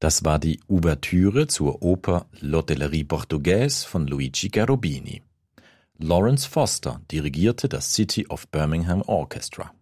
Das war die Ouvertüre zur Oper L'Hotellerie Portugaise von Luigi Cherubini. Lawrence Foster dirigierte das City of Birmingham Orchestra.